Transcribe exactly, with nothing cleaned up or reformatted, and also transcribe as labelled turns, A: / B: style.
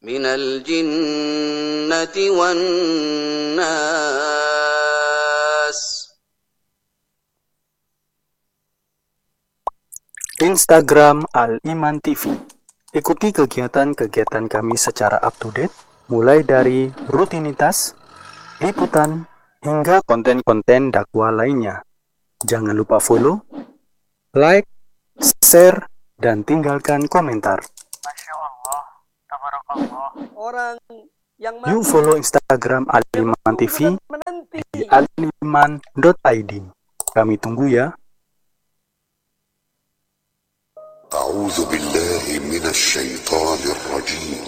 A: minal jinnati wan nas.
B: Instagram Al-Iman T V. Ikuti kegiatan-kegiatan kami secara up-to-date, mulai dari rutinitas, liputan, hingga konten-konten dakwah lainnya. Jangan lupa follow, like, share, dan tinggalkan komentar.
C: Masya Allah, tabarakallah.
D: Orang yang
B: Yuk
D: mati
B: follow Instagram Al-Iman T V
D: menanti.
B: di aliman dot i d. Kami tunggu ya.
E: أعوذ بالله من الشيطان الرجيم